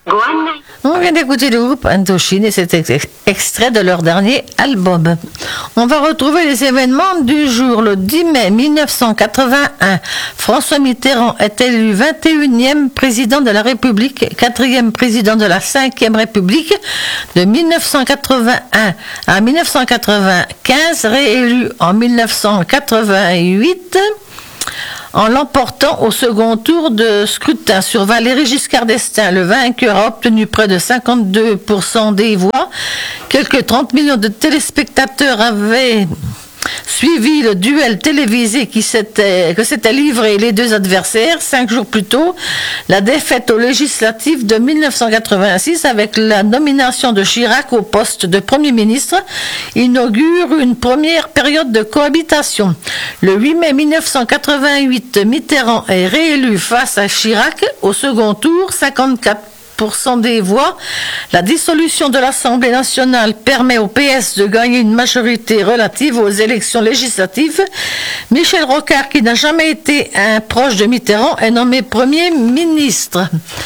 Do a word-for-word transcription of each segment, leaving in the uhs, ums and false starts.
On vient d'écouter le groupe Indochine et cet ex- extrait de leur dernier album. On va retrouver les événements du jour. Le dix mai mille neuf cent quatre-vingt-un, François Mitterrand est élu vingt et unième président de la République, quatrième président de la cinquième République. De mille neuf cent quatre-vingt-un à mille neuf cent quatre-vingt-quinze, réélu en mille neuf cent quatre-vingt-huit. En l'emportant au second tour de scrutin sur Valéry Giscard d'Estaing, le vainqueur a obtenu près de cinquante-deux pour cent des voix. Quelques trente millions de téléspectateurs avaient suivi le duel télévisé qui s'était, que s'étaient livrés les deux adversaires cinq jours plus tôt. La défaite aux législatives de mille neuf cent quatre-vingt-six avec la nomination de Chirac au poste de Premier ministre inaugure une première période de cohabitation. Le huit mai mille neuf cent quatre-vingt-huit, Mitterrand est réélu face à Chirac au second tour, cinquante-quatre pour cent des voix. La dissolution de l'Assemblée nationale permet au P S de gagner une majorité relative aux élections législatives. Michel Rocard, qui n'a jamais été un proche de Mitterrand, est nommé Premier ministre.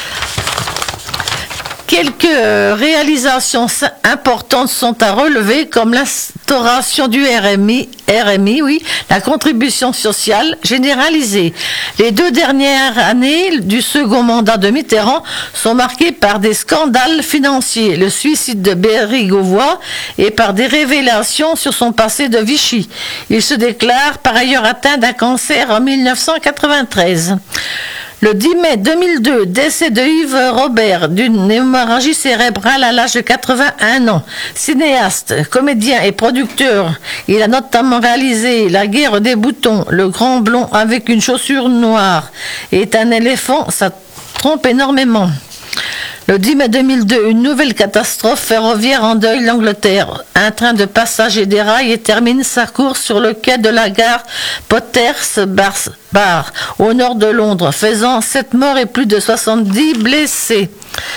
Quelques réalisations importantes sont à relever, comme l'instauration du R M I, R M I, oui, la contribution sociale généralisée. Les deux dernières années du second mandat de Mitterrand sont marquées par des scandales financiers, le suicide de Béry-Gauvois et par des révélations sur son passé de Vichy. Il se déclare par ailleurs atteint d'un cancer en mille neuf cent quatre-vingt-treize. Le dix mai deux mille deux, décès de Yves Robert d'une hémorragie cérébrale à l'âge de quatre-vingt-un ans. Cinéaste, comédien et producteur, il a notamment réalisé La guerre des boutons, Le grand blond avec une chaussure noire et Un éléphant, ça trompe énormément. Le dix mai deux mille deux, une nouvelle catastrophe ferroviaire endeuille l'Angleterre. Un train de passagers déraille et termine sa course sur le quai de la gare Potters Bar, au nord de Londres, faisant sept morts et plus de soixante-dix blessés.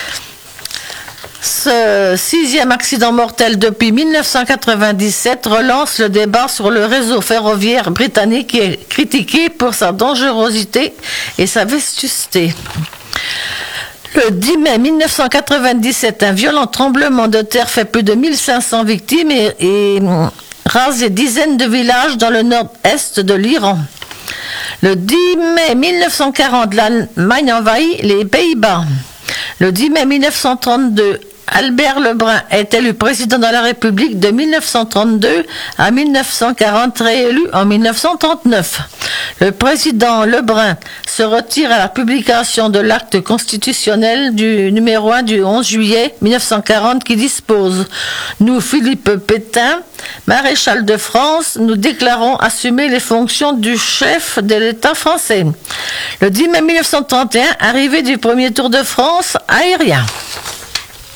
Ce sixième accident mortel depuis mille neuf cent quatre-vingt-dix-sept relance le débat sur le réseau ferroviaire britannique qui est critiqué pour sa dangerosité et sa vétusté. Le dix mai mille neuf cent quatre-vingt-dix-sept, un violent tremblement de terre fait plus de mille cinq cents victimes et, et rase des dizaines de villages dans le nord-est de l'Iran. Le dix mai mille neuf cent quarante, l'Allemagne envahit les Pays-Bas. Le dix mai mille neuf cent trente-deux, Albert Lebrun est élu président de la République de mille neuf cent trente-deux à mille neuf cent quarante, réélu en mille neuf cent trente-neuf. Le président Lebrun se retire à la publication de l'acte constitutionnel du numéro un du onze juillet mille neuf cent quarante qui dispose « Nous, Philippe Pétain, maréchal de France, nous déclarons assumer les fonctions du chef de l'État français. » Le dix mai mille neuf cent trente et un, arrivée du premier Tour de France aérien.